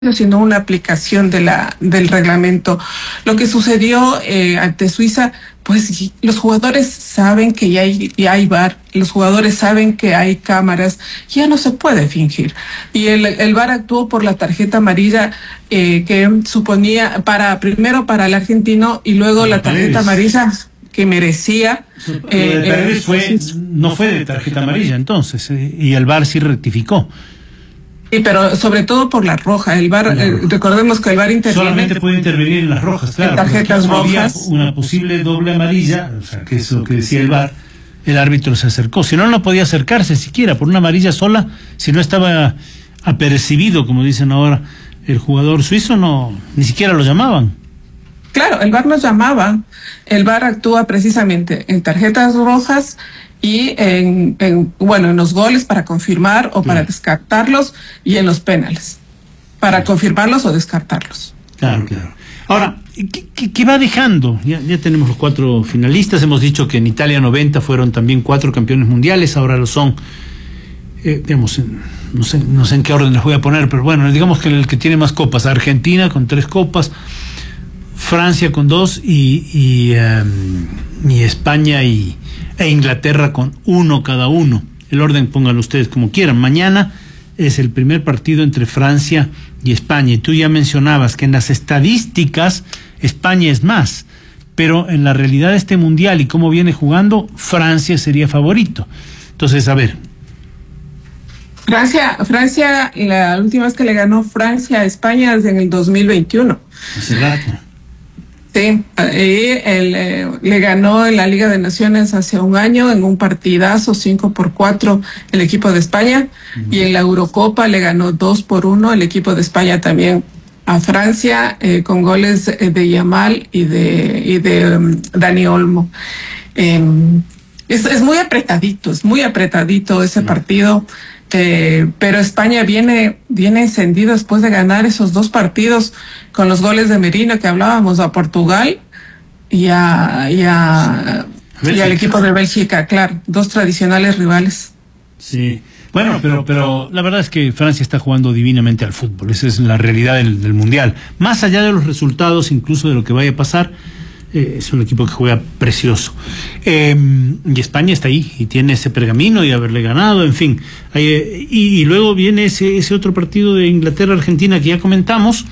sino una aplicación del reglamento. Lo que sucedió ante Suiza, pues los jugadores saben que ya hay VAR, los jugadores saben que hay cámaras, ya no se puede fingir. Y el VAR actuó por la tarjeta amarilla que suponía primero para el argentino y luego la tarjeta amarilla que merecía. No fue de tarjeta amarilla entonces, y el VAR sí rectificó. Sí, pero sobre todo por la roja. El VAR, recordemos que el VAR interviene. Solamente puede intervenir en las rojas, claro. En tarjetas rojas. Había una posible doble amarilla, o sea, que es lo que decía el VAR, el árbitro se acercó. Si no, no podía acercarse siquiera por una amarilla sola, si no estaba apercibido, como dicen ahora, el jugador suizo, no, ni siquiera lo llamaban. Claro, el VAR nos llamaba. El VAR actúa precisamente en tarjetas rojas y en los goles para confirmar o para descartarlos, y en los penales para confirmarlos o descartarlos. Claro. Ahora, ¿qué va dejando? Ya tenemos los 4 finalistas. Hemos dicho que en Italia 90 fueron también 4 campeones mundiales. Ahora lo son, no sé en qué orden les voy a poner, pero bueno, digamos que el que tiene más copas: Argentina con 3 copas, Francia con 2 y España e Inglaterra con 1 cada uno. El orden pónganlo ustedes como quieran. Mañana es el primer partido entre Francia y España, y tú ya mencionabas que en las estadísticas España es más, pero en la realidad de este mundial y cómo viene jugando, Francia sería favorito. Entonces, a ver. Francia, la última vez que le ganó Francia a España es en el 2021. Hace rato. Sí, le ganó en la Liga de Naciones hace un año en un partidazo 5-4 el equipo de España, y en la Eurocopa le ganó 2-1 el equipo de España también a Francia, con goles de Yamal y de Dani Olmo. Es muy apretadito ese partido. Pero España viene encendido después de ganar esos 2 partidos con los goles de Merino que hablábamos, a Portugal y al equipo de Bélgica, claro, 2 tradicionales rivales. Sí, bueno, pero la verdad es que Francia está jugando divinamente al fútbol. Esa es la realidad del mundial. Más allá de los resultados, incluso de lo que vaya a pasar, es un equipo que juega precioso. Y España está ahí y tiene ese pergamino y haberle ganado, en fin. Y luego viene ese otro partido de Inglaterra-Argentina que ya comentamos.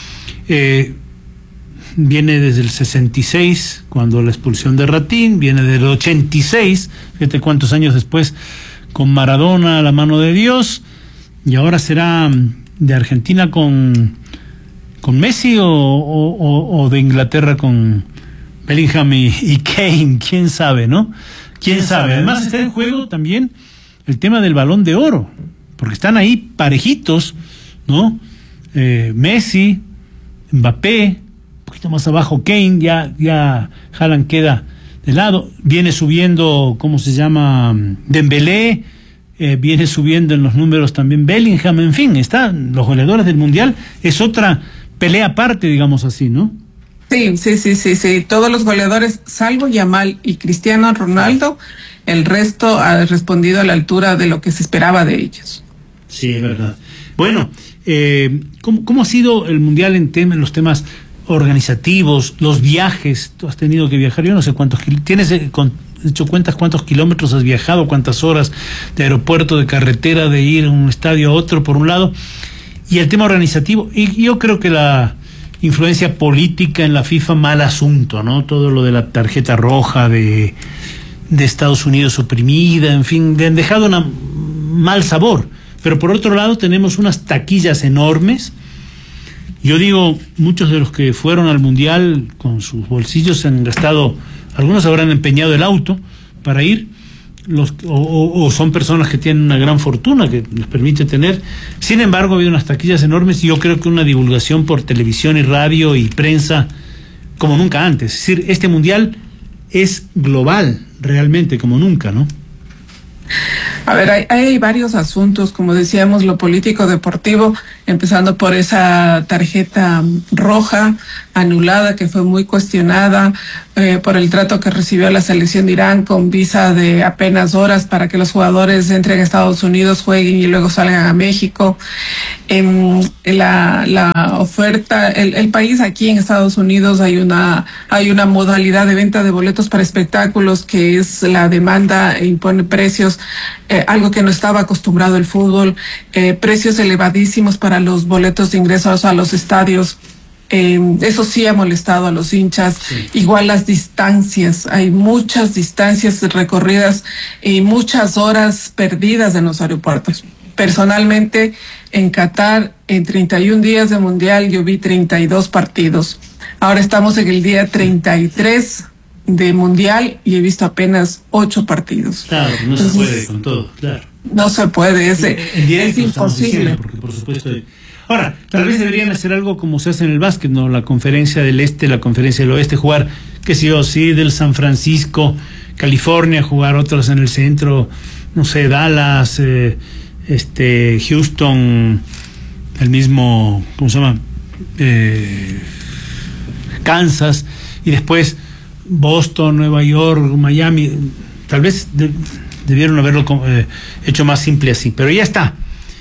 Viene desde el 66, cuando la expulsión de Ratín, viene del 86, fíjate cuántos años después, con Maradona a la mano de Dios, y ahora será de Argentina con Messi o de Inglaterra con Bellingham y Kane, quién sabe, ¿no? ¿Quién sabe? Además está en juego también el tema del Balón de Oro, porque están ahí parejitos, ¿no? Messi, Mbappé, un poquito más abajo Kane, ya Haaland queda de lado, viene subiendo, ¿cómo se llama? Dembélé, viene subiendo en los números también Bellingham, en fin, están los goleadores del Mundial, es otra pelea aparte, digamos así, ¿no? Sí. Todos los goleadores, salvo Yamal y Cristiano Ronaldo, el resto ha respondido a la altura de lo que se esperaba de ellos. Sí, es verdad. Bueno, ¿cómo ha sido el Mundial en los temas organizativos, los viajes? Tú has tenido que viajar, yo no sé cuántos, ¿tienes hecho cuentas cuántos kilómetros has viajado, cuántas horas de aeropuerto, de carretera, de ir a un estadio a otro, por un lado? Y el tema organizativo, y yo creo que la influencia política en la FIFA, mal asunto, ¿no? Todo lo de la tarjeta roja de Estados Unidos oprimida, en fin, han dejado un mal sabor. Pero por otro lado tenemos unas taquillas enormes. Yo digo, muchos de los que fueron al Mundial con sus bolsillos se han gastado, algunos habrán empeñado el auto para ir, o son personas que tienen una gran fortuna que les permite tener. Sin embargo, ha habido unas taquillas enormes, y yo creo que una divulgación por televisión y radio y prensa como nunca antes. Es decir, este mundial es global realmente como nunca, ¿no? A ver, hay varios asuntos, como decíamos, lo político-deportivo, empezando por esa tarjeta roja anulada que fue muy cuestionada, por el trato que recibió la selección de Irán con visa de apenas horas para que los jugadores entren a Estados Unidos, jueguen y luego salgan a México. La oferta, el país aquí en Estados Unidos hay una modalidad de venta de boletos para espectáculos que es la demanda e impone precios, algo que no estaba acostumbrado el fútbol, precios elevadísimos para los boletos de ingresos a los estadios. Eso sí ha molestado a los hinchas. Sí. Igual las distancias, hay muchas distancias recorridas y muchas horas perdidas en los aeropuertos. Personalmente, en Qatar, en 31 días de mundial, yo vi 32 partidos. Ahora estamos en el día 33 de mundial y he visto apenas 8 partidos. Claro, no se puede con todo, claro. No se puede, es imposible. Porque por supuesto. Ahora, tal vez deberían hacer algo como se hace en el básquet, ¿no? La conferencia del este, la conferencia del oeste, jugar, qué sé yo, sí, del San Francisco, California, jugar otros en el centro, no sé, Dallas, Houston, el mismo, ¿cómo se llama? Kansas, y después Boston, Nueva York, Miami. Tal vez debieron haberlo hecho más simple así, pero ya está.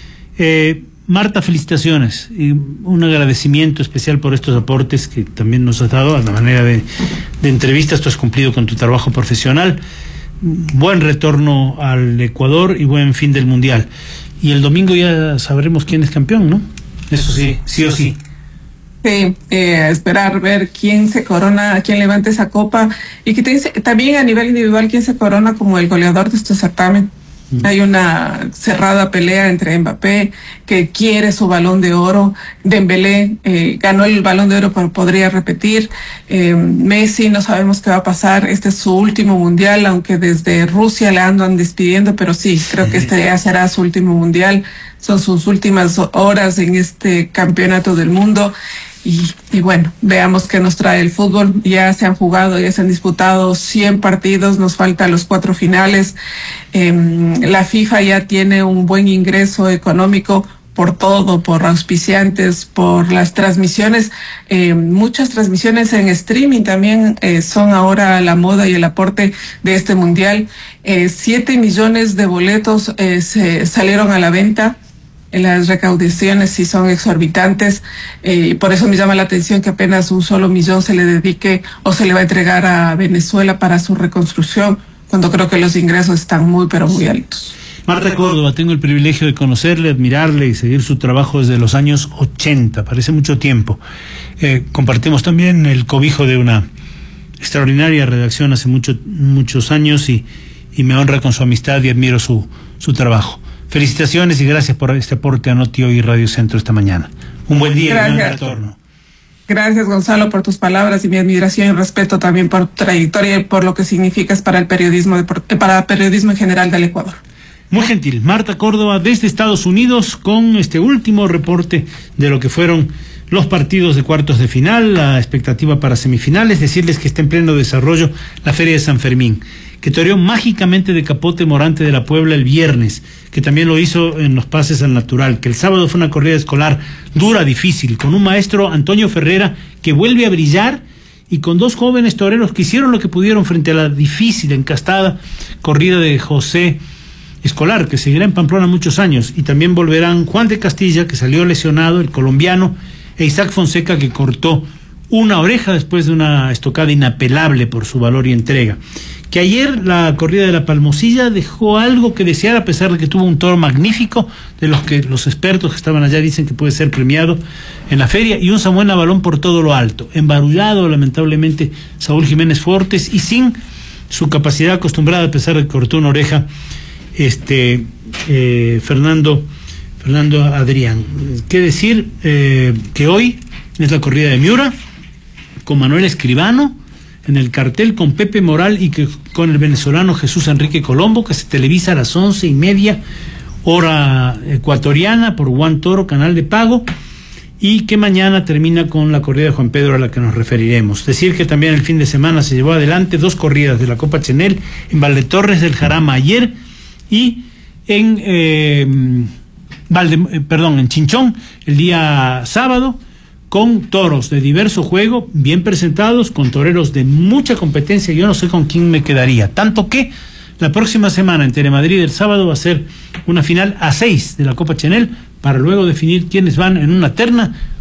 Marta, felicitaciones y un agradecimiento especial por estos aportes que también nos has dado a la manera de entrevistas. Tú has cumplido con tu trabajo profesional. Buen retorno al Ecuador y buen fin del Mundial. Y el domingo ya sabremos quién es campeón, ¿no? Eso sí, sí o sí. Sí, esperar ver quién se corona, quién levanta esa copa y que también a nivel individual quién se corona como el goleador de este certamen. Hay una cerrada pelea entre Mbappé, que quiere su Balón de Oro. Dembélé ganó el Balón de Oro, pero podría repetir. Messi, no sabemos qué va a pasar. Este es su último mundial, aunque desde Rusia le andan despidiendo, pero sí, creo que este ya será su último mundial. Son sus últimas horas en este campeonato del mundo. Y bueno, veamos qué nos trae el fútbol. Ya se han jugado, ya se han disputado 100 partidos, nos faltan los 4 finales. La FIFA ya tiene un buen ingreso económico por todo, por auspiciantes, por las transmisiones. Muchas transmisiones en streaming también son ahora la moda y el aporte de este mundial. 7 millones de boletos se salieron a la venta. Las recaudaciones sí son exorbitantes, por eso me llama la atención que apenas 1 millón se le dedique o se le va a entregar a Venezuela para su reconstrucción, cuando creo que los ingresos están muy, pero muy altos. Marta Córdoba, tengo el privilegio de conocerle, admirarle y seguir su trabajo desde los años 80, parece mucho tiempo. Compartimos también el cobijo de una extraordinaria redacción hace muchos años y me honra con su amistad y admiro su trabajo. Felicitaciones y gracias por este aporte a Noti Hoy Radio Centro esta mañana. Un buen día y un buen retorno. Gracias, Gonzalo, por tus palabras y mi admiración y respeto también por tu trayectoria y por lo que significas para el periodismo, para el periodismo en general del Ecuador. Muy gentil. Marta Córdoba desde Estados Unidos con este último reporte de lo que fueron los partidos de cuartos de final, la expectativa para semifinales. Decirles que está en pleno desarrollo la Feria de San Fermín, que toreó mágicamente de Capote Morante de la Puebla el viernes, que también lo hizo en los pases al natural, que el sábado fue una corrida escolar dura, difícil, con un maestro, Antonio Ferrera, que vuelve a brillar, y con 2 jóvenes toreros que hicieron lo que pudieron frente a la difícil, encastada corrida de José Escolar, que seguirá en Pamplona muchos años, y también volverán Juan de Castilla, que salió lesionado, el colombiano, e Isaac Fonseca, que cortó una oreja después de una estocada inapelable por su valor y entrega. Que ayer la corrida de la Palmosilla dejó algo que desear, a pesar de que tuvo un toro magnífico, de los que los expertos que estaban allá dicen que puede ser premiado en la feria, y un Samuel Navalón por todo lo alto, embarullado lamentablemente Saúl Jiménez Fortes, y sin su capacidad acostumbrada, a pesar de que cortó una oreja, Fernando Adrián. Qué decir que hoy es la corrida de Miura, con Manuel Escribano en el cartel, con Pepe Moral y que con el venezolano Jesús Enrique Colombo, que se televisa a las 11:30 hora ecuatoriana por One Toro, canal de pago, y que mañana termina con la corrida de Juan Pedro, a la que nos referiremos. Decir que también el fin de semana se llevó adelante 2 corridas de la Copa Chenel en Valdetorres del Jarama ayer, y en en Chinchón el día sábado, con toros de diverso juego, bien presentados, con toreros de mucha competencia. Yo no sé con quién me quedaría, tanto que la próxima semana en Telemadrid el sábado va a ser una final a 6 de la Copa Chenel, para luego definir quiénes van en una terna